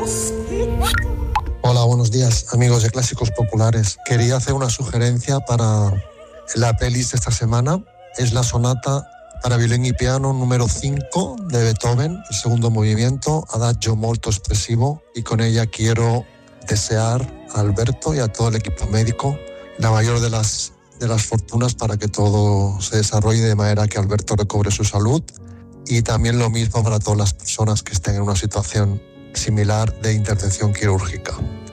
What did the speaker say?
Hola, buenos días, amigos de Clásicos Populares. Quería hacer una sugerencia para la playlist de esta semana. Es la sonata para violín y piano número 5 de Beethoven, el segundo movimiento, Adagio molto espressivo, y con ella quiero desear a Alberto y a todo el equipo médico la mayor de las fortunas para que todo se desarrolle de manera que Alberto recobre su salud, y también lo mismo para todas las personas que estén en una situación similar de intervención quirúrgica.